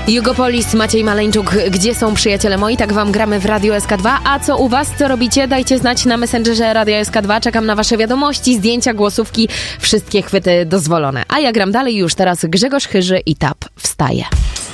Jugopolis, Maciej Maleńczuk, gdzie są przyjaciele moi? Tak wam gramy w Radio SK2. A co u was? Co robicie? Dajcie znać na Messengerze Radio SK2. Czekam na wasze wiadomości, zdjęcia, głosówki. Wszystkie chwyty dozwolone. A ja gram dalej już teraz. Grzegorz Chyży i Tap wstaje.